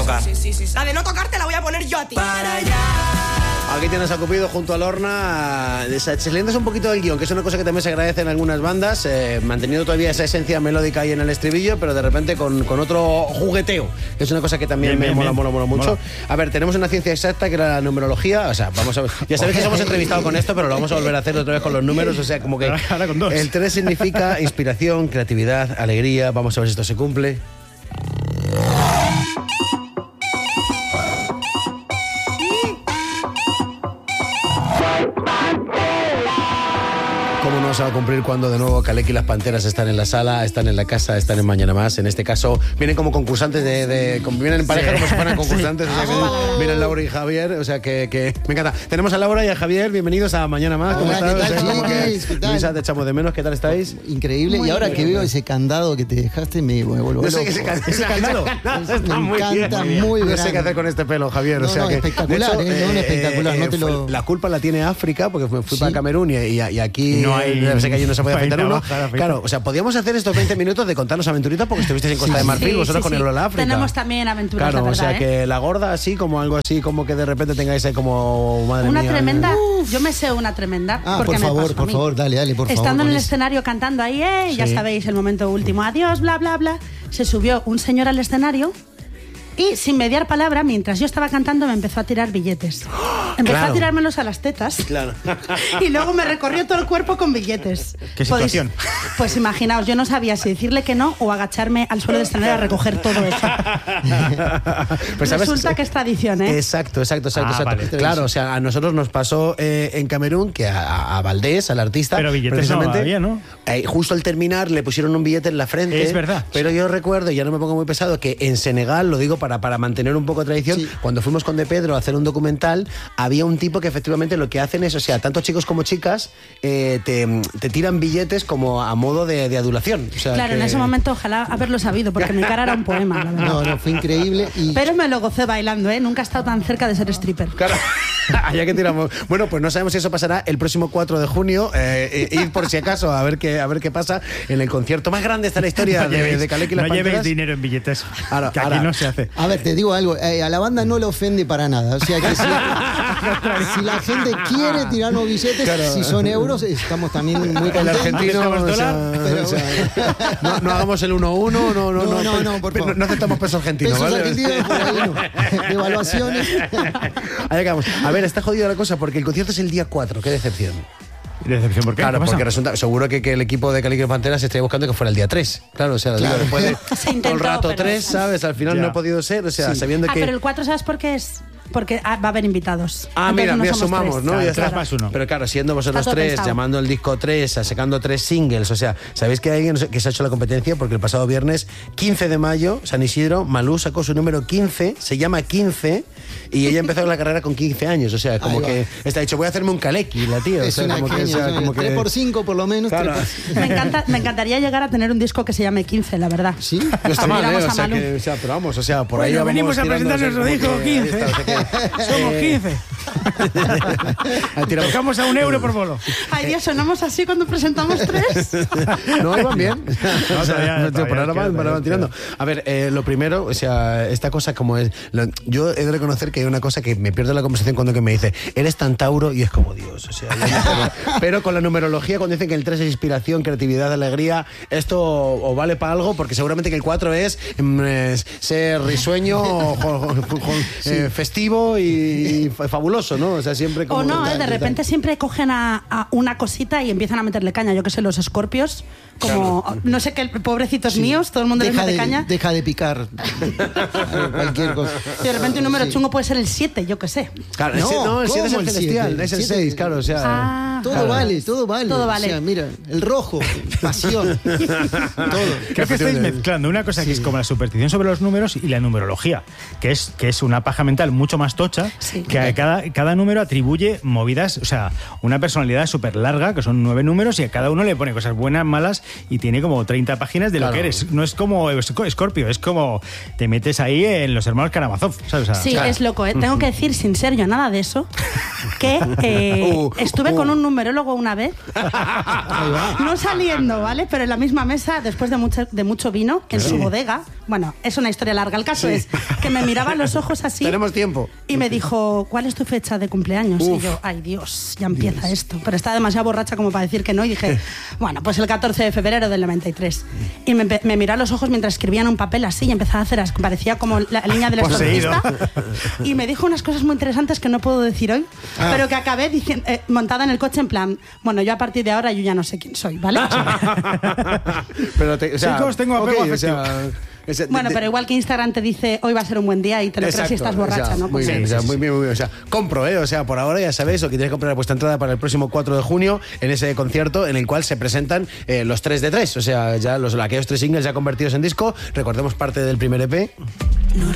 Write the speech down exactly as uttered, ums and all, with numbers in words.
tocar. Sí, sí, sí, sí. La de no tocar te la voy a poner yo a ti. Para allá. Aquí tienes a Cupido junto a Lorna, excelentes un poquito del guión, que es una cosa que también se agradece en algunas bandas, eh, manteniendo todavía esa esencia melódica ahí en el estribillo, pero de repente con, con otro jugueteo, que es una cosa que también bien, me bien, mola, bien. mola, mola mucho. Mola. A ver, tenemos una ciencia exacta que era la numerología, o sea, vamos a ver, ya sabéis que os hemos entrevistado con esto, pero lo vamos a volver a hacer otra vez con los números, o sea, como que ahora con dos. El tres significa inspiración, creatividad, alegría, vamos a ver si esto se cumple. ¿Cómo no se va a cumplir cuando de nuevo Kaleki y las Panteras están en la sala, están en la casa, están en Mañana Más? En este caso vienen como concursantes de... de vienen en pareja sí. como si fueran concursantes. Sí. O sea, vienen, vienen Laura y Javier, o sea que, que me encanta. Tenemos a Laura y a Javier, bienvenidos a Mañana Más. ¿Cómo están? ¿Qué tal, o sea, chiquis? ¿Qué tal? Luisa, te echamos de menos, ¿qué tal estáis? Increíble, muy y ahora bien. Que veo ese candado que te dejaste me, me vuelvo no sé loco. Qué ese, can, ese candado me muy encanta, bien, muy bien. No sé qué hacer con este pelo, Javier. No, o sea no, que, espectacular, de hecho, eh, no, espectacular. Eh, no te lo... La culpa la tiene África, porque fui ¿Sí? para Camerún y, y, y aquí no hay, no sé que allí no se puede afeitar uno. Baja, claro, o sea, podíamos hacer estos veinte minutos de contarnos aventuritas porque estuvisteis en Costa sí, de Marfil, sí, vosotros sí, con el Lola África. Tenemos también aventuras, claro, la verdad, o sea, ¿eh? que la gorda así, como algo así, como que de repente tengáis ahí como, madre una mía. Una tremenda, uf. Yo me sé una tremenda. Ah, porque por me favor, pasó por favor, dale, dale, por Estando favor. Estando en el eso. escenario cantando ahí, eh, sí. ya sabéis, el momento último, adiós, bla, bla, bla, se subió un señor al escenario y sin mediar palabra, mientras yo estaba cantando, me empezó a tirar billetes. Empezó claro. a tirármelos a las tetas. Claro. Y luego me recorrió todo el cuerpo con billetes. ¿Qué situación? Pues, pues imaginaos, yo no sabía si decirle que no o agacharme al suelo del escenario a recoger todo eso. Pues resulta sabes, que es tradición, ¿eh? Exacto, exacto, exacto. Ah, exacto. Vale. Claro, o sea, a nosotros nos pasó eh, en Camerún que a, a Valdés, al artista, pero billetes precisamente, no había, ¿no? Eh, justo al terminar le pusieron un billete en la frente. Es verdad. Pero yo recuerdo, y ya no me pongo muy pesado, que en Senegal, lo digo para, para mantener un poco de tradición, sí. cuando fuimos con De Pedro a hacer un documental, había un tipo que efectivamente lo que hacen es, o sea, tanto chicos como chicas eh, te, te tiran billetes como a modo de, de adulación. O sea, claro, que... en ese momento ojalá haberlo sabido, porque mi cara era un poema, la verdad. No, no, fue increíble. Y... Pero me lo gocé bailando, ¿eh? Nunca he estado tan cerca de ser stripper. Claro. Allá que tiramos. Bueno, pues no sabemos si eso pasará el próximo cuatro de junio. Eh, eh, id por si acaso a ver qué a ver qué pasa en el concierto más grande de la historia no de, llevéis, de Kaleki y las No Panteras. llevéis dinero en billetes. Ahora, que ahora, aquí no se hace. A ver, te digo algo. Eh, a la banda no le ofende para nada. O sea que si, si la gente quiere tirarnos billetes, claro. si son euros, estamos también muy contentos. El argentino, o sea, pero, o sea, no, no hagamos el uno uno, no, no, no, no, no, no, por favor. no aceptamos pesos argentinos. Pesos ¿vale? argentinos, por ahí no. Devaluaciones. Ahí vamos. A ver, está jodido la cosa porque el concierto es el día cuatro. Qué decepción. ¿Decepción por qué? Claro, ¿Qué porque resulta, seguro que, que el equipo de Kaleki y las Panteras estaría buscando que fuera el día tres. Claro, o sea, claro. después de todo el rato tres, ¿sabes? Al final ya. no ha podido ser, o sea, sí. sabiendo ah, que... pero el cuatro, ¿sabes por qué es? Porque ah, va a haber invitados. Ah, Entonces mira, no mira, sumamos, tres. ¿no? Claro, ya está. Más uno. Pero claro, siendo vosotros tres, pensado. llamando el disco tres, sacando tres singles, o sea, ¿sabéis que hay alguien que se ha hecho la competencia? Porque el pasado viernes, quince de mayo, San Isidro, Malú sacó su número quince, se llama quince, y ella empezó la carrera con quince años, o sea, como que está dicho, voy a hacerme un Kaleki, la tía. Es o sea, una como genia, que, o sea, como que... tres por cinco por lo menos. Claro. Me, encanta, me encantaría llegar a tener un disco que se llame quince, la verdad. Sí, no está mal, ¿eh? O sea, Malú. que, o sea, pero vamos, o sea, por bueno, ahí venimos a tirando, presentar nuestro disco que, quince. Está, o sea, que, Somos quince. Tocamos a un euro por bolo. Ay, Dios, sonamos así cuando presentamos tres. No, iban bien. No, o sea, todavía, por todavía ahora van, van tirando. A ver, eh, lo primero, o sea, esta cosa como es... Lo, yo he de reconocer que hay una cosa que me pierdo la conversación cuando que me dice, eres tan Tauro, y es como Dios, o sea... Pero, pero con la numerología, cuando dicen que el tres es inspiración, creatividad, alegría, esto o vale para algo, porque seguramente que el cuatro es, es ser risueño, o, o, o, sí. eh, festivo y, y fabuloso, ¿no? O sea, siempre como... O no, total, ¿eh? de repente siempre cogen a, a una cosita y empiezan a meterle caña. Yo que sé, los escorpios, como, claro. no sé qué, pobrecitos sí. míos, todo el mundo deja les mete de, caña. Deja de picar cualquier cosa. Y de repente un número sí. chungo puede ser el siete, yo que sé. Claro, no, ese, no el siete es el celestial, es el seis, claro, o sea... Ah, todo claro. vale, todo vale. Todo vale. O sea, mira, el rojo, pasión, todo. Creo que estáis mezclando una cosa sí. que es como la superstición sobre los números y la numerología, que es, que es una paja mental mucho más tocha, sí. que, a cada, cada número atribuye movidas, o sea, una personalidad súper larga, que son nueve números, y a cada uno le pone cosas buenas, malas, y tiene como treinta páginas de Claro. lo que eres. No es como Scorpio, es como te metes ahí en los hermanos Karamazov, ¿sabes? O sea, Sí, claro. es loco, ¿eh? Tengo que decir, sin ser yo nada de eso, que eh, Uh, estuve uh. con un numerólogo una vez, no saliendo, ¿vale? Pero en la misma mesa, después de mucho, de mucho vino, en su bodega. Bueno, es una historia larga. El caso Sí. es que me miraba a los ojos así. Tenemos tiempo. Y me dijo, ¿cuál es tu fecha de cumpleaños? Uf. Y yo, ay Dios, ya empieza esto. Pero estaba demasiado borracha como para decir que no. Y dije, bueno, pues el catorce de febrero del noventa y tres. Y me, me miró a los ojos mientras escribía en un papel así y empezaba a hacer, as- parecía como la línea del Poseído. exorcista. Y me dijo unas cosas muy interesantes que no puedo decir hoy, Ah. pero que acabé diciendo, eh, montada en el coche en plan, bueno, yo a partir de ahora yo ya no sé quién soy, ¿vale? Pero te, o sea, Chicos, tengo apego ok, o afectivo. sea, o sea, Bueno, de- pero igual que Instagram te dice, hoy va a ser un buen día y te lo crees si Exacto, estás borracha, o sea, ¿no? Muy Como- bien, o sea, muy bien, muy bien. O sea, compro, ¿eh? O sea, por ahora ya sabéis, o que tenéis que comprar vuestra entrada para el próximo cuatro de junio en ese concierto en el cual se presentan eh, los tres de tres. O sea, ya los, aquellos tres singles ya convertidos en disco. Recordemos parte del primer E P.